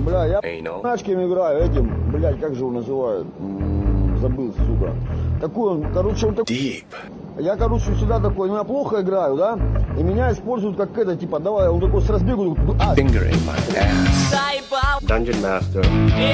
Бля, я начками играю этим, блядь, как же его называют? Забыл, сука. Такой он, короче, он такой... Deep. Я, короче, всегда такой, ну я плохо играю, да? И меня используют как это, типа, давай, он такой с разбегу... Fingering my ass. Dungeon Master.